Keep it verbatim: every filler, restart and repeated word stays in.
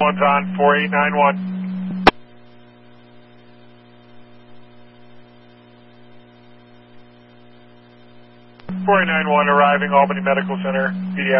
One's on, four eight nine one. four eight nine one arriving, Albany Medical Center, pediatric.